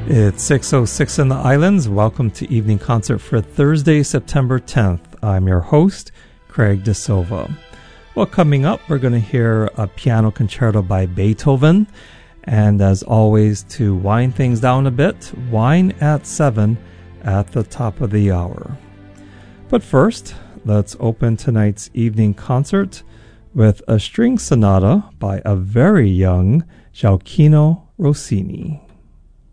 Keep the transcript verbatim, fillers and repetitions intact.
It's six oh six in the islands. Welcome to Evening Concert for Thursday, September tenth. I'm your host, Craig De Silva. Well, coming up, we're going to hear a piano concerto by Beethoven. And as always, to wind things down a bit, Wine at seven at the top of the hour. But first, let's open tonight's evening concert with a string sonata by a very young Gioacchino Rossini.